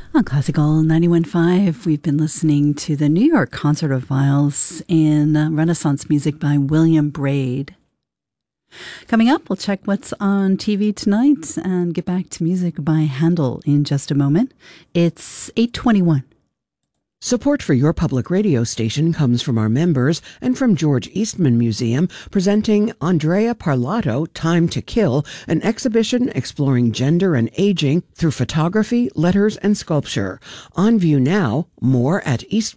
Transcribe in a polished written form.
On Classical 91.5, we've been listening to the New York Concertophiles in Renaissance music by William Braid. Coming up, we'll check what's on TV tonight and get back to music by Handel in just a moment. It's 8:21. Support for your public radio station comes from our members and from George Eastman Museum, presenting Andrea Parlato, Time to Kill, an exhibition exploring gender and aging through photography, letters, and sculpture. On view now, more at